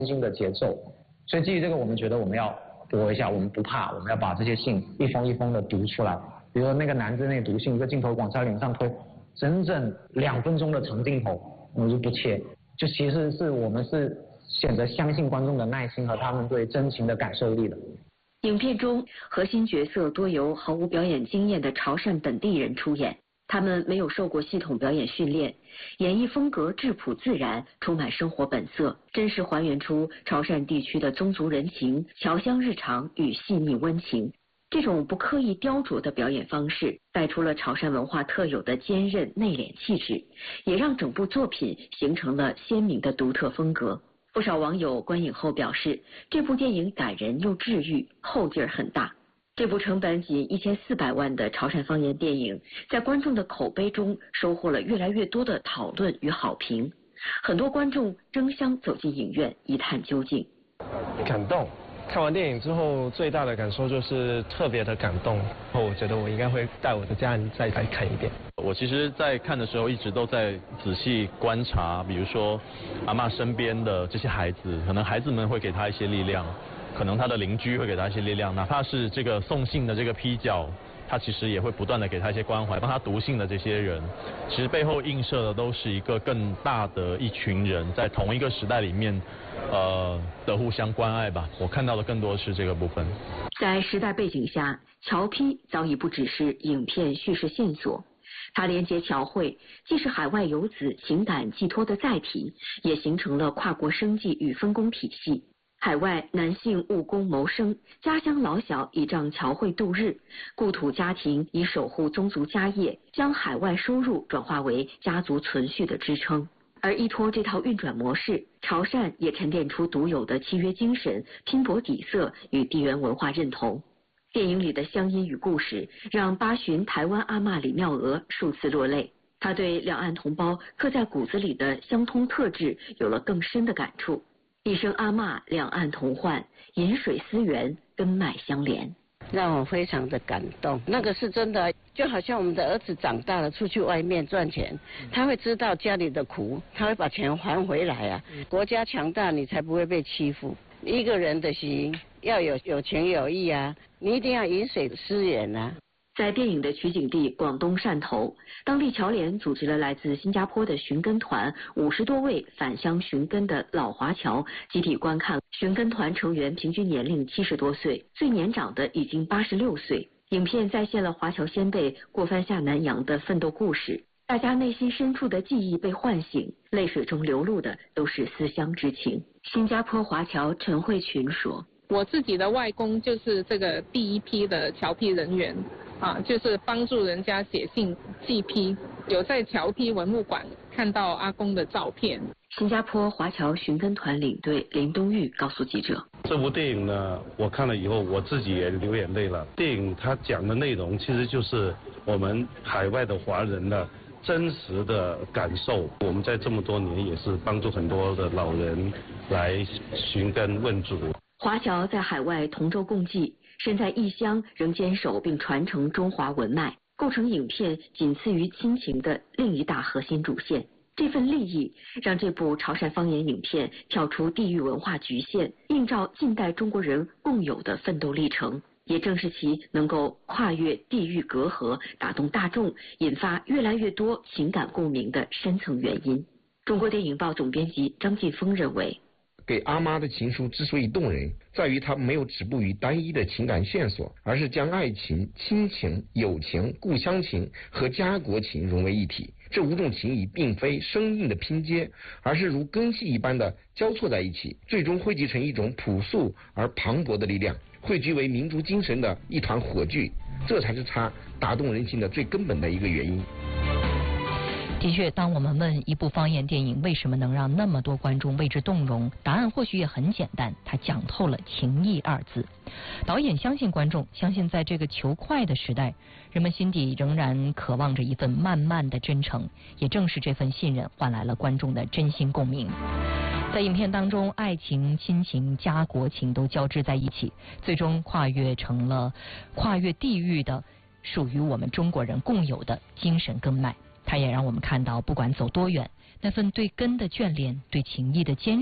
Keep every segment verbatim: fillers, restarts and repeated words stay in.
新的节奏。所以基于这个，我们觉得我们要搏一下，我们不怕，我们要把这些信一封一封的读出来。比如说那个男子那读信，一个镜头往他脸上推，整整两分钟的长镜头，我们就不切。就其实是我们是选择相信观众的耐心和他们对真情的感受力的。 影片中核心角色多由毫无表演经验的潮汕本地人出演，他们没有受过系统表演训练，演绎风格质朴自然，充满生活本色，真实还原出潮汕地区的宗族人情、侨乡日常与细腻温情。这种不刻意雕琢的表演方式，带出了潮汕文化特有的坚韧内敛气质，也让整部作品形成了鲜明的独特风格。不少网友观影后表示，这部电影感人又治愈，后劲儿很大。这部成本仅一千四百万的潮汕方言电影，在观众的口碑中收获了越来越多的讨论与好评。很多观众争相走进影院一探究竟。 感动，看完电影之后最大的感受就是特别的感动。我觉得我应该会带我的家人再来看一遍。 我其实在看的时候一直都在仔细观察，比如说阿嬷身边的这些孩子，可能孩子们会给他一些力量，可能他的邻居会给他一些力量，哪怕是这个送信的这个批角，他其实也会不断的给他一些关怀，帮他读信的这些人，其实背后映射的都是一个更大的一群人在同一个时代里面呃的互相关爱吧。我看到的更多是这个部分。 在时代背景下，侨批早已不只是影片叙事线索，它连接侨汇，既是海外游子情感寄托的载体，也形成了跨国生计与分工体系。海外男性务工谋生，家乡老小倚仗侨汇度日，故土家庭以守护宗族家业，将海外收入转化为家族存续的支撑。而依托这套运转模式，潮汕也沉淀出独有的契约精神、拼搏底色与地缘文化认同。电影里的乡音与故事，让八旬台湾阿嬷李妙娥数次落泪。她对两岸同胞刻在骨子里的相通特质有了更深的感触。一声阿嬷，两岸同患，饮水思源，根脉相连， 让我非常的感动。那个是真的，就好像我们的儿子长大了，出去外面赚钱，他会知道家里的苦，他会把钱还回来啊。国家强大，你才不会被欺负。一个人的心要有有情有义啊，你一定要饮水思源啊。 在电影的取景地广东汕头，当地侨联组织了来自新加坡的寻根团五十多位返乡寻根的老华侨集体观看。寻根团成员平均年龄七十多岁，最年长的已经八十六岁。影片再现了华侨先辈过番下南洋的奋斗故事，大家内心深处的记忆被唤醒，泪水中流露的都是思乡之情。新加坡华侨陈慧群说：“ 我自己的外公就是这个第一批的侨批人员。”啊，就是帮助人家写信寄批，有在侨批文物馆看到阿公的照片。 新加坡华侨寻根团领队林东玉告诉记者：“ 这部电影呢，我看了以后，我自己也流眼泪了。电影它讲的内容其实就是我们海外的华人的真实的感受。我们在这么多年也是帮助很多的老人来寻根问祖。” 华侨在海外同舟共济，身在异乡仍坚守并传承中华文脉，构成影片仅次于亲情的另一大核心主线。这份利益让这部潮汕方言影片跳出地域文化局限，映照近代中国人共有的奋斗历程。也正是其能够跨越地域隔阂，打动大众，引发越来越多情感共鸣的深层原因。中国电影报总编辑张晋峰认为， 给阿妈的情书之所以动人，在于它没有止步于单一的情感线索，而是将爱情、亲情、友情、故乡情和家国情融为一体。这五种情谊并非生硬的拼接，而是如根系一般的交错在一起，最终汇集成一种朴素而磅礴的力量，汇聚为民族精神的一团火炬。这才是它打动人心的最根本的一个原因。 的确，当我们问一部方言电影为什么能让那么多观众为之动容，答案或许也很简单，它讲透了情义二字。导演相信观众，相信在这个求快的时代，人们心底仍然渴望着一份慢慢的真诚，也正是这份信任换来了观众的真心共鸣。在影片当中，爱情、亲情、家国情都交织在一起，最终跨越成了跨越地域的属于我们中国人共有的精神根脉。它也让我们看到，不管走多远，那份对根的眷恋、对情谊的坚守，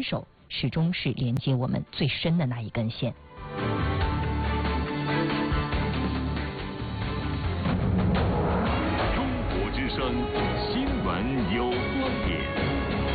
始终是连接我们最深的那一根线。 中国之声新闻有观点。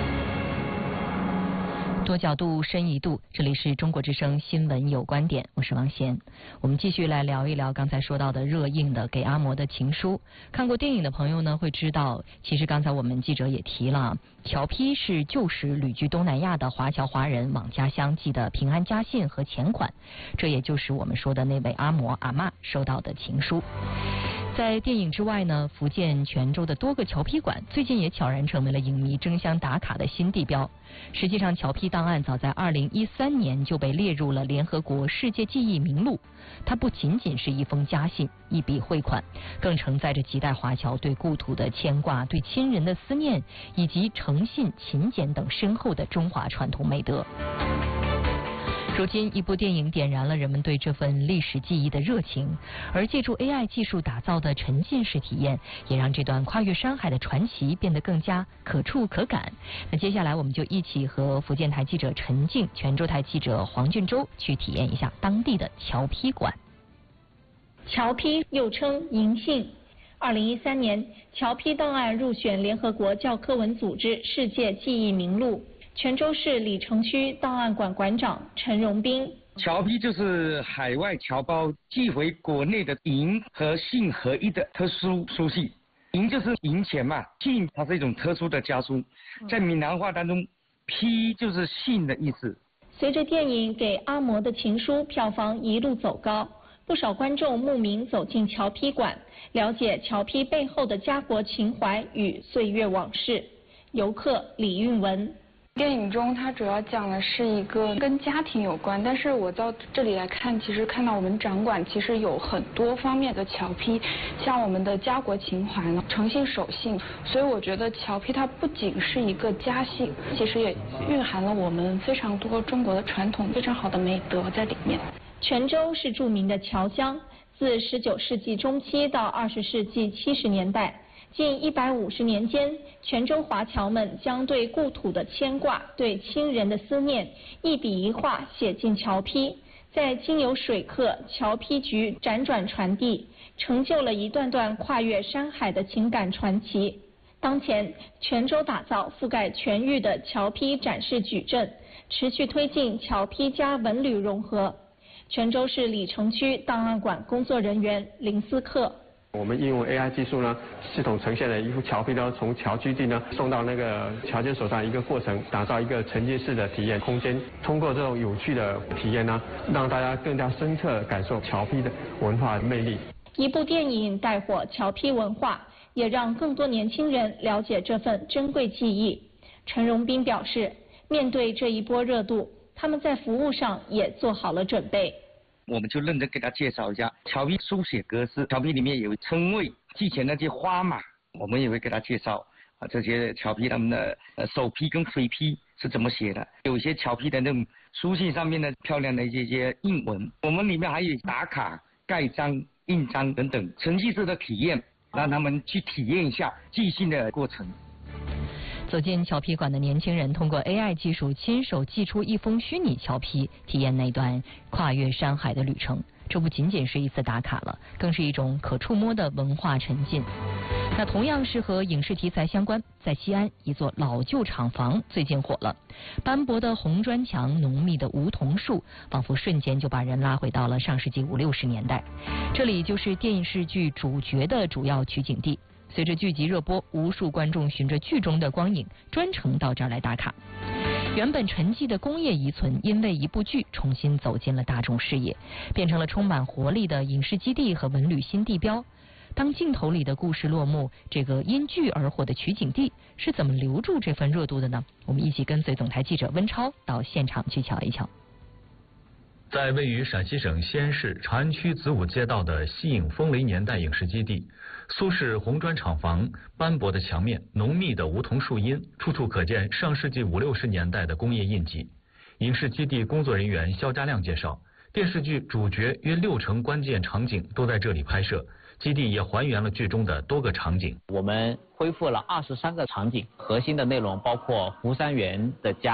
多角度，深一度，这里是中国之声新闻有观点，我是王贤。我们继续来聊一聊刚才说到的热映的《给阿嬷的情书》。看过电影的朋友呢，会知道，其实刚才我们记者也提了，侨批是旧时旅居东南亚的华侨华人往家乡寄的平安家信和钱款，这也就是我们说的那位阿嬷阿嬷收到的情书。在电影之外呢，福建泉州的多个侨批馆最近也悄然成为了影迷争相打卡的新地标。实际上，侨批档案早在二零一三年就被列入了联合国世界记忆名录。它不仅仅是一封家信、一笔汇款，更承载着几代华侨对故土的牵挂、对亲人的思念，以及诚信、勤俭等深厚的中华传统美德。如今，一部电影点燃了人们对这份历史记忆的热情，而借助 A I 技术打造的沉浸式体验，也让这段跨越山海的传奇变得更加可触可感。那接下来，我们就一起和福建台记者陈静、泉州台记者黄俊洲去体验一下当地的侨批馆。 侨批又称银信。二零一三年，侨批档案入选联合国教科文组织世界记忆名录。泉州市李城区档案馆馆长陈荣斌： 侨批就是海外侨胞寄回国内的银和信合一的特殊书信。银就是银钱嘛，信它是一种特殊的家书，在闽南话当中，批就是信的意思。 随着电影《给阿嬷的情书》票房一路走高，不少观众慕名走进侨批馆，了解侨批背后的家国情怀与岁月往事。游客李运文。 电影中它主要讲的是一个跟家庭有关，但是我到这里来看，其实看到我们展馆其实有很多方面的侨批，像我们的家国情怀呢，诚信守信，所以我觉得侨批它不仅是一个家信，其实也蕴含了我们非常多中国的传统非常好的美德在里面。 泉州是著名的侨乡，自十九世纪中期到二十世纪七十年代。近一百五十年间，泉州华侨们将对故土的牵挂、对亲人的思念，一笔一画写进侨批，再经由水客、侨批局辗转传递，成就了一段段跨越山海的情感传奇。当前，泉州打造覆盖全域的侨批展示矩阵，持续推进侨批加文旅融合。泉州市李城区档案馆工作人员林思克。 我们应用 A I 技术呢，系统呈现了一幅侨批呢，从侨居地呢送到那个侨监手上一个过程，打造一个沉浸式的体验空间。通过这种有趣的体验呢，让大家更加深刻感受侨批的文化魅力。 一部电影带火侨批文化，也让更多年轻人了解这份珍贵记忆。陈荣斌表示，面对这一波热度，他们在服务上也做好了准备。 我们就认真给他介绍一下侨批书写格式，侨批里面有称谓，寄钱那些花码，我们也会给他介绍啊，这些侨批他们的呃首批跟回批是怎么写的，有些侨批的那种书信上面的漂亮的一些一些印文，我们里面还有打卡、盖章、印章等等沉浸式的体验，让他们去体验一下寄信的过程。 走进侨批馆的年轻人通过 A I 技术亲手寄出一封虚拟侨批，体验那段跨越山海的旅程。这不仅仅是一次打卡了，更是一种可触摸的文化沉浸。那同样是和影视题材相关，在西安一座老旧厂房最近火了，斑驳的红砖墙、浓密的梧桐树，仿佛瞬间就把人拉回到了上世纪五六十年代。这里就是电视剧主角的主要取景地。随着剧集热播，无数观众循着剧中的光影专程到这儿来打卡。原本沉寂的工业遗存，因为一部剧重新走进了大众视野，变成了充满活力的影视基地和文旅新地标。当镜头里的故事落幕，这个因剧而火的取景地是怎么留住这份热度的呢？我们一起跟随总台记者温超到现场去瞧一瞧。 在位于陕西省西安市长安区子午街道的西影风雷年代影视基地，苏式红砖厂房、斑驳的墙面、浓密的梧桐树荫，处处可见上世纪五六十年代的工业印记。影视基地工作人员肖家亮介绍，电视剧主角约六成关键场景都在这里拍摄，基地也还原了剧中的多个场景。 我们恢复了二十三个场景，核心的内容包括胡三元的家、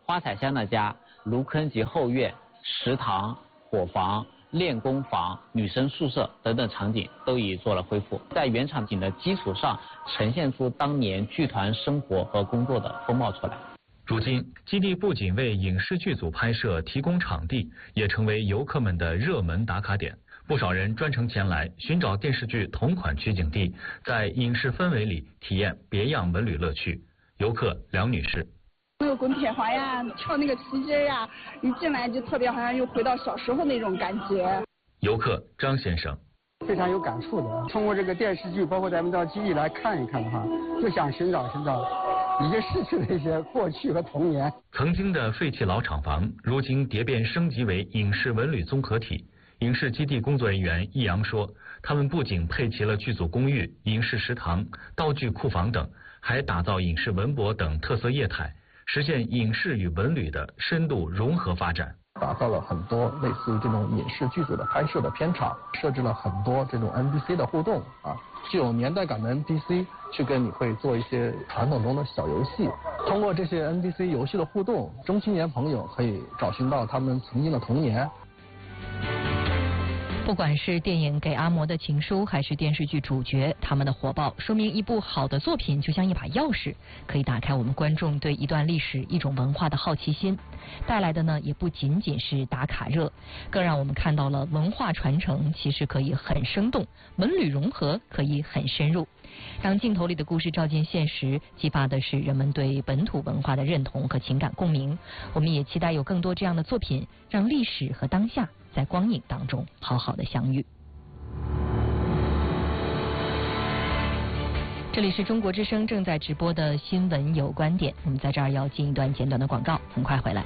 花彩香的家、芦坑及后院、食堂、伙房、练功房、女生宿舍等等场景都已做了恢复，在原场景的基础上，呈现出当年剧团生活和工作的风貌出来。 如今，基地不仅为影视剧组拍摄提供场地，也成为游客们的热门打卡点。不少人专程前来寻找电视剧同款取景地，在影视氛围里体验别样文旅乐趣。游客梁女士。 那个滚铁环呀，跳那个皮筋呀，一进来就特别好像又回到小时候那种感觉。 游客张先生。 非常有感触的，通过这个电视剧，包括咱们到基地来看一看的话，就想寻找寻找已经逝去的一些过去和童年。 曾经的废弃老厂房，如今蝶变升级为影视文旅综合体。影视基地工作人员易阳说，他们不仅配齐了剧组公寓、影视食堂、道具库房等，还打造影视文博等特色业态，实现影视与文旅的深度融合发展。 打造了很多类似于这种影视剧组的拍摄的片场，设置了很多这种 N P C 的互动啊，具有年代感的 N P C 去跟你会做一些传统中的小游戏。通过这些 N P C 游戏的互动，中青年朋友可以找寻到他们曾经的童年。 不管是电影《给阿嬷的情书》还是电视剧主角，他们的火爆说明一部好的作品就像一把钥匙，可以打开我们观众对一段历史、一种文化的好奇心。带来的呢，也不仅仅是打卡热，更让我们看到了文化传承其实可以很生动，文旅融合可以很深入。让镜头里的故事照进现实，激发的是人们对本土文化的认同和情感共鸣。我们也期待有更多这样的作品，让历史和当下在光影当中好好的相遇。这里是中国之声正在直播的新闻有观点，我们在这儿要进一段简短的广告，很快回来。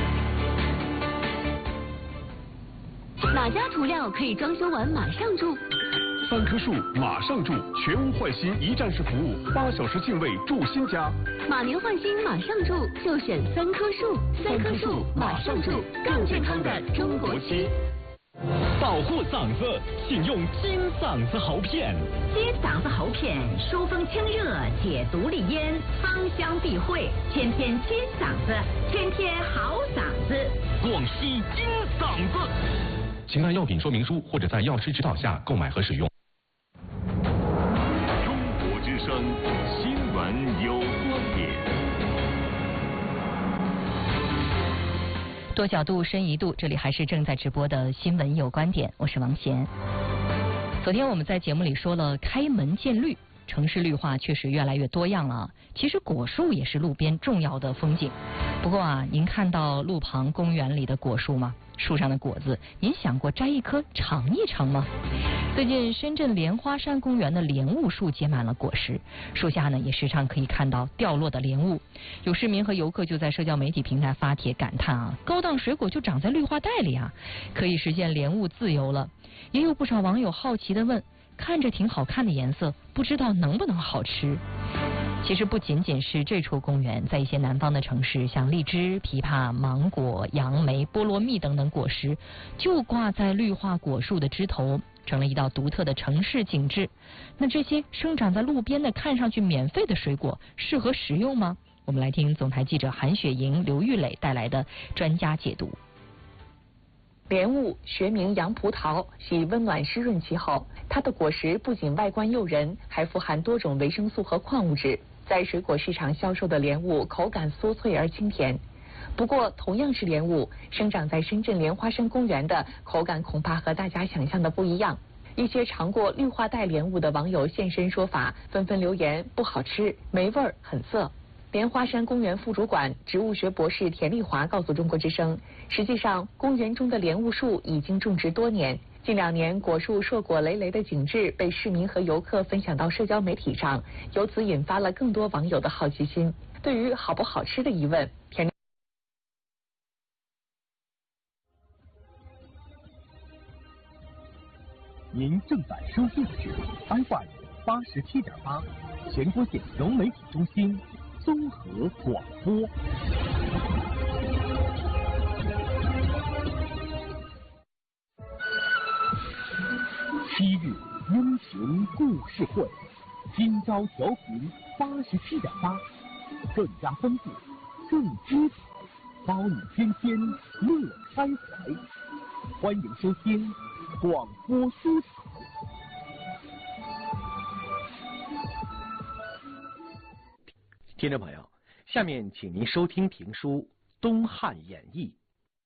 哪家涂料可以装修完马上住？ 三棵树马上住，全屋换新一站式服务，八小时净位住新家。 马年换新马上住，就选三棵树。三棵树马上住，更健康的中国漆。 保护嗓子，请用金嗓子喉片。 金嗓子喉片，疏风清热，解毒利咽，芳香避秽，天天金嗓子，天天好嗓子。 广西金嗓子。请看药品说明书或者在药师指导下购买和使用。 中国之声新闻有观点。 多角度深一度，这里还是正在直播的新闻有观点，我是王贤。昨天我们在节目里说了开门见绿，城市绿化确实越来越多样了。其实果树也是路边重要的风景。不过啊，您看到路旁公园里的果树吗？树上的果子，您想过摘一颗尝一尝吗？最近深圳莲花山公园的莲雾树结满了果实，树下呢也时常可以看到掉落的莲雾。有市民和游客就在社交媒体平台发帖感叹啊，高档水果就长在绿化带里啊，可以实现莲雾自由了。也有不少网友好奇地问，看着挺好看的颜色，不知道能不能好吃？其实不仅仅是这处公园，在一些南方的城市，像荔枝、枇杷、芒果、杨梅、菠萝蜜等等果实，就挂在绿化果树的枝头，成了一道独特的城市景致。那这些生长在路边的看上去免费的水果，适合食用吗？我们来听总台记者韩雪莹、刘玉磊带来的专家解读。 莲雾学名洋葡萄，喜温暖湿润气候。它的果实不仅外观诱人，还富含多种维生素和矿物质。在水果市场销售的莲雾口感酥脆而清甜。不过，同样是莲雾，生长在深圳莲花山公园的口感恐怕和大家想象的不一样。一些尝过绿化带莲雾的网友现身说法，纷纷留言不好吃、没味儿、很涩。莲花山公园副主管、植物学博士田丽华告诉中国之声，实际上公园中的莲雾树已经种植多年，近两年果树硕果累累的景致被市民和游客分享到社交媒体上，由此引发了更多网友的好奇心。对于好不好吃的疑问，田您正在收听的是 F M 八十七点八，全国县融媒体中心综合广播。七日音频故事会，今朝调频八十七点八，更加丰富，更精彩， 包你天天乐开怀。欢迎收听广播书场。听众朋友，下面请您收听评书《东汉演义》。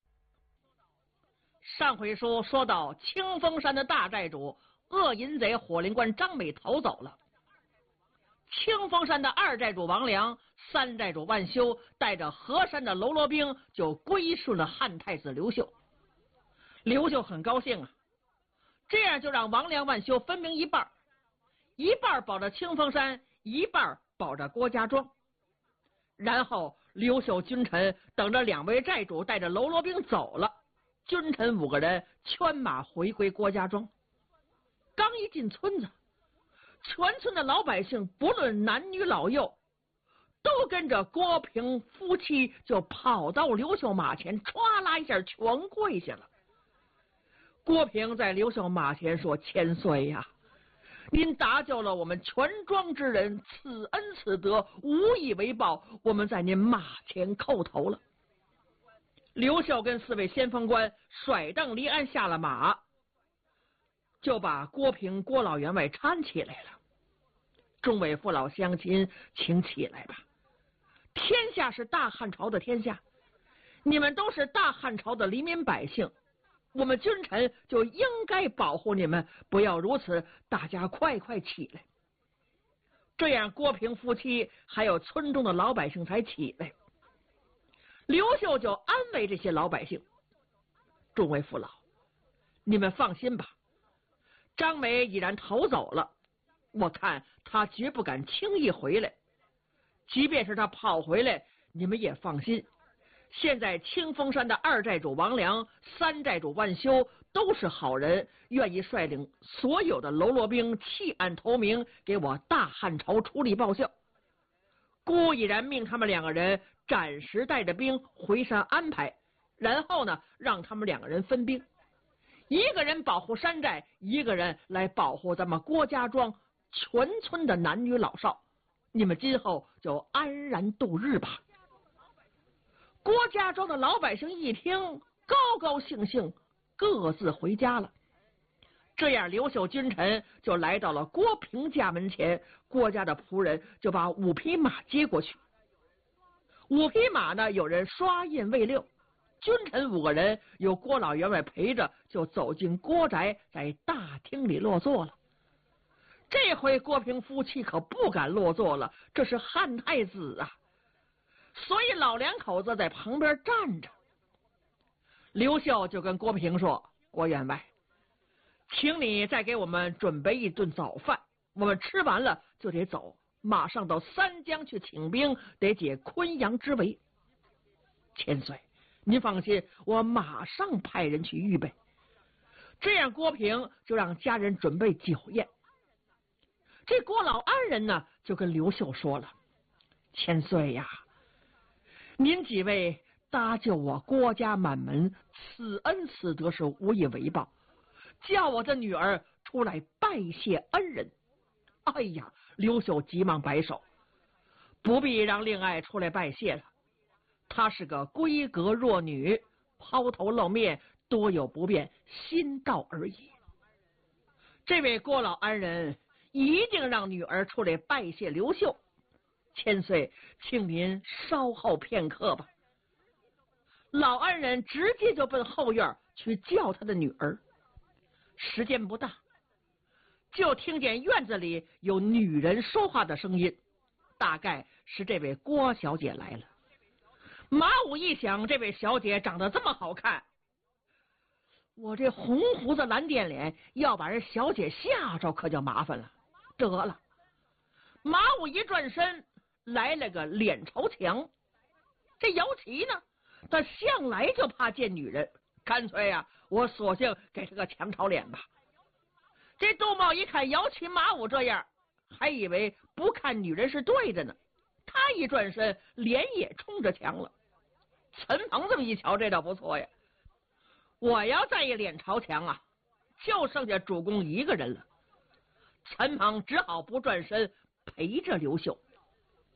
上回书说到清风山的大寨主恶淫贼火灵官张美逃走了，清风山的二寨主王良、三寨主万修带着河山的喽啰兵就归顺了汉太子刘秀。刘秀很高兴啊，这样就让王良、万修分明一半，一半保着清风山，一半保着郭家庄。然后刘秀君臣等着两位寨主带着喽啰兵走了，君臣五个人圈马回归郭家庄。刚一进村子，全村的老百姓不论男女老幼，都跟着郭平夫妻就跑到刘秀马前，唰啦一下全跪下了。郭平在刘秀马前说：“千岁呀，您搭救了我们全庄之人，此恩此德无以为报，我们在您马前叩头了。”刘秀跟四位先锋官甩杖离鞍下了马，就把郭平、郭老员外搀起来了。众位父老乡亲，请起来吧！天下是大汉朝的天下，你们都是大汉朝的黎民百姓，我们君臣就应该保护你们，不要如此，大家快快起来。这样郭平夫妻还有村中的老百姓才起来。刘秀就安慰这些老百姓：“众位父老，你们放心吧，张梅已然逃走了，我看他绝不敢轻易回来。即便是他跑回来，你们也放心。现在清风山的二寨主王良、三寨主万修都是好人，愿意率领所有的喽啰兵弃暗投明，给我大汉朝出力报效。孤已然命他们两个人暂时带着兵回山安排，然后呢，让他们两个人分兵，一个人保护山寨，一个人来保护咱们郭家庄全村的男女老少。你们今后就安然度日吧。”郭家庄的老百姓一听，高高兴兴，各自回家了。这样，刘秀君臣就来到了郭平家门前，郭家的仆人就把五匹马接过去。五匹马呢，有人刷印未溜，君臣五个人由郭老员外陪着，就走进郭宅，在大厅里落座了。这回郭平夫妻可不敢落座了，这是汉太子啊！所以老两口子在旁边站着。刘秀就跟郭平说：“郭员外，请你再给我们准备一顿早饭，我们吃完了就得走，马上到三江去请兵，得解昆阳之围。”千岁，您放心，我马上派人去预备。这样，郭平就让家人准备酒宴。这郭老安人呢，就跟刘秀说了：“千岁呀，您几位搭救我郭家满门，此恩此德是无以为报，叫我的女儿出来拜谢恩人。”哎呀，刘秀急忙摆手：“不必让令爱出来拜谢了，她是个闺阁弱女，抛头露面，多有不便，心道而已。”这位郭老安人一定让女儿出来拜谢刘秀。千岁，请您稍后片刻吧。老安人直接就奔后院去叫他的女儿。时间不大，就听见院子里有女人说话的声音，大概是这位郭小姐来了。马武一想，这位小姐长得这么好看，我这红胡子蓝靛脸，要把人小姐吓着可就麻烦了。得了，马武一转身，来了个脸朝墙。这姚琦呢，他向来就怕见女人，干脆呀、啊，我索性给他个墙朝脸吧。这杜茂一看姚琦、马武这样，还以为不看女人是对的呢。他一转身，脸也冲着墙了。陈鹏这么一瞧，这倒不错呀。我要再一脸朝墙啊，就剩下主公一个人了。陈鹏只好不转身陪着刘秀。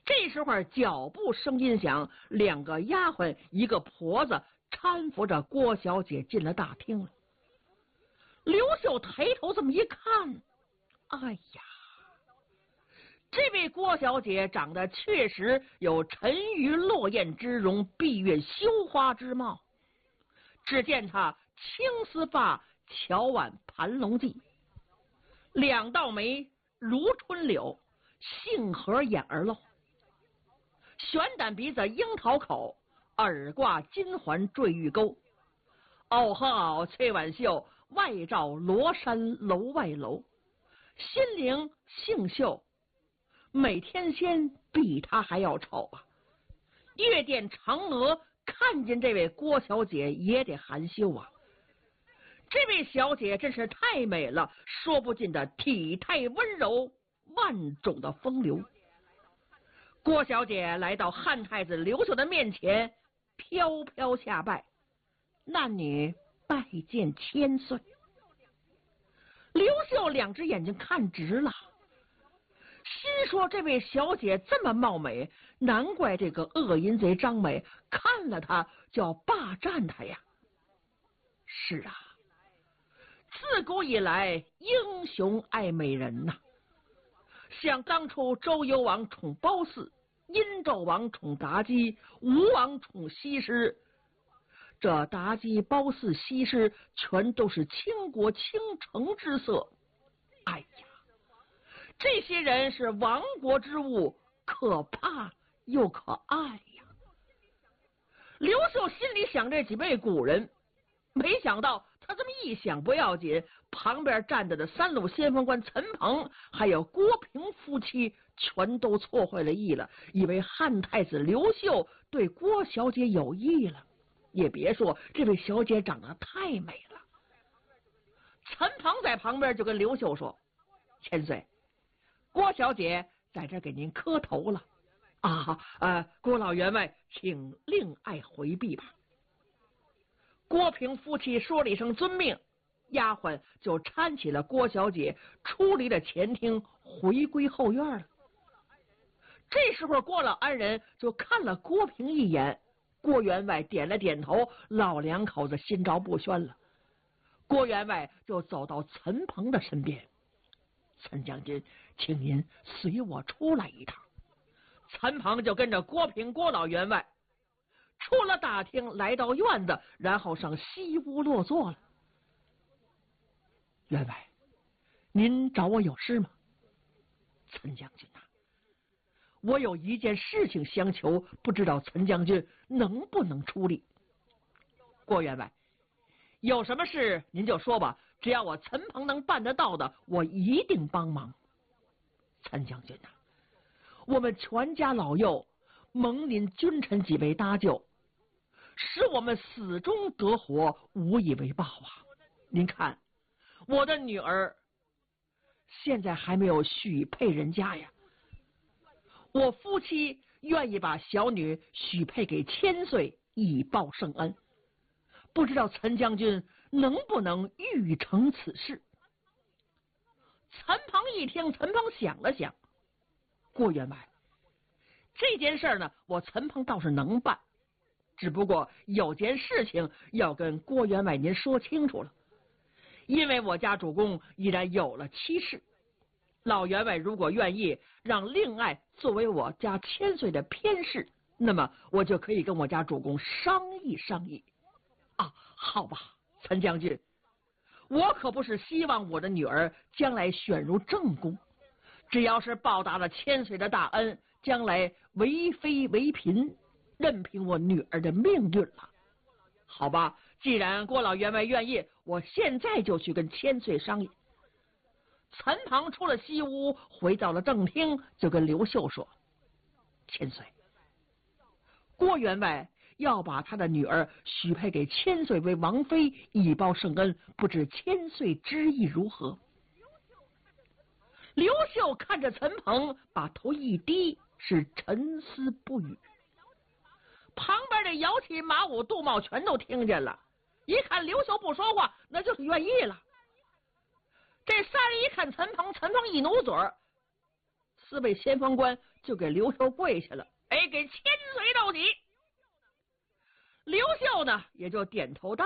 这时候脚步声音响，两个丫鬟一个婆子搀扶着郭小姐进了大厅了。刘秀抬头这么一看，哎呀，这位郭小姐长得确实有沉鱼落雁之容，闭月羞花之貌。只见她青丝发，巧挽盘龙髻，两道眉如春柳，杏核眼儿露，悬胆鼻子樱桃口，耳挂金环坠玉钩，袄和袄翠挽袖，外罩罗衫楼外楼，心灵杏秀，美天仙比她还要丑啊！月殿嫦娥看见这位郭小姐也得含羞啊！这位小姐真是太美了，说不尽的体态温柔，万种的风流。郭小姐来到汉太子刘秀的面前，飘飘下拜，难女拜见千岁。刘秀两只眼睛看直了，心说这位小姐这么貌美，难怪这个恶淫贼张美看了她就要霸占她呀。是啊，自古以来英雄爱美人呐、啊，像当初周幽王宠褒姒，殷纣王宠妲己，吴王宠西施，这妲己、褒姒、西施全都是倾国倾城之色。哎呀，这些人是亡国之物，可怕又可爱呀。刘秀心里想这几位古人，没想到他这么一想不要紧，旁边站着的三路先锋官陈鹏还有郭平夫妻全都错会了意了，以为汉太子刘秀对郭小姐有意了。也别说这位小姐长得太美了。陈鹏在旁边就跟刘秀说：“千岁，郭小姐在这给您磕头了啊！呃，郭老员外，请另爱回避吧。”郭平夫妻说了一声遵命，丫鬟就搀起了郭小姐，出离了前厅，回归后院了。这时候郭老安人就看了郭平一眼，郭员外点了点头，老两口子心照不宣了。郭员外就走到陈鹏的身边：“陈将军，请您随我出来一趟。”陈鹏就跟着郭平、郭老员外出了大厅，来到院子，然后上西屋落座了。“员外，您找我有事吗？”“陈将军啊，我有一件事情相求，不知道陈将军能不能出力。”“郭员外，有什么事您就说吧，只要我陈鹏能办得到的，我一定帮忙。”“陈将军啊，我们全家老幼蒙您君臣几位搭救，使我们死中得活，无以为报啊！您看，我的女儿现在还没有许配人家呀，我夫妻愿意把小女许配给千岁，以报圣恩。不知道陈将军能不能预成此事？”陈鹏一听，陈鹏想了想：“郭员外，这件事呢，我陈鹏倒是能办，只不过有件事情要跟郭员外您说清楚了。因为我家主公已然有了妻室，老员外如果愿意让令爱作为我家千岁的偏侍，那么我就可以跟我家主公商议商议。”“啊，好吧，陈将军，我可不是希望我的女儿将来选入正宫，只要是报答了千岁的大恩，将来为妃为嫔，任凭我女儿的命运了。好吧，既然郭老员外愿意，我现在就去跟千岁商议。”陈鹏出了西屋，回到了正厅，就跟刘秀说：“千岁，郭员外要把他的女儿许配给千岁为王妃，以报圣恩，不知千岁之意如何？”刘秀看着陈鹏，把头一低，是沉思不语。旁边的摇旗马舞杜茂全都听见了，一看刘秀不说话，那就是愿意了。这仨人一看陈鹏，陈鹏一努嘴儿，四位先锋官就给刘秀跪下了，哎，给千岁到底。刘秀呢也就点头答